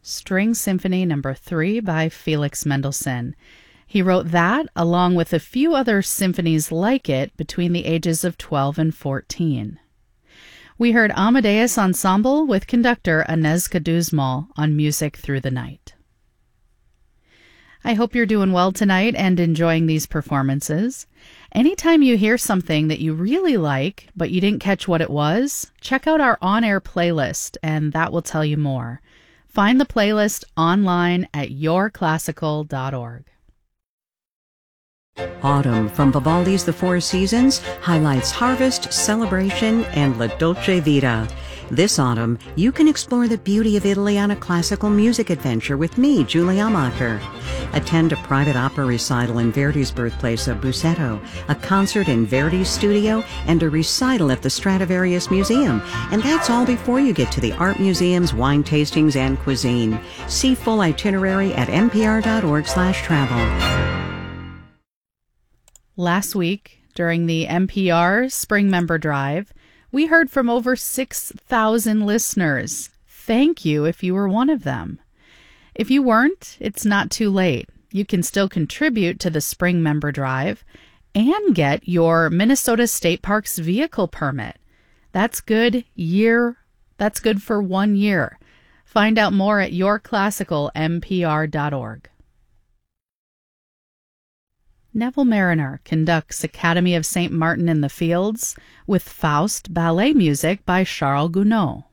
String Symphony No. 3 by Felix Mendelssohn. He wrote that, along with a few other symphonies like it, between the ages of 12 and 14. We heard Amadeus Ensemble with conductor Anežka Duzmal on Music Through the Night. I hope you're doing well tonight and enjoying these performances. Anytime you hear something that you really like, but you didn't catch what it was, check out our on-air playlist, and that will tell you more. Find the playlist online at yourclassical.org. Autumn from Vivaldi's The Four Seasons highlights harvest, celebration, and La Dolce Vita. This autumn, you can explore the beauty of Italy on a classical music adventure with me, Julie Amacher. Attend a private opera recital in Verdi's birthplace of Busseto, a concert in Verdi's studio, and a recital at the Stradivarius Museum. And that's all before you get to the art museums, wine tastings, and cuisine. See full itinerary at npr.org/travel. Last week, during the NPR Spring Member Drive, we heard from over 6,000 listeners. Thank you if you were one of them. If you weren't, it's not too late. You can still contribute to the Spring Member Drive and get your Minnesota State Parks vehicle permit. That's good for 1 year. Find out more at yourclassicalnpr.org. Neville Mariner conducts Academy of St. Martin in the Fields with Faust ballet music by Charles Gounod.